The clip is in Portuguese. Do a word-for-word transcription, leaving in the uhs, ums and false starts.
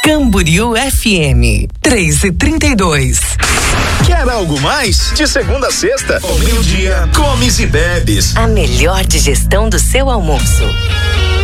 Camboriú F M, três e trinta e dois. Quer algo mais? De segunda a sexta, ao meio-dia, comes e bebes. A melhor digestão do seu almoço.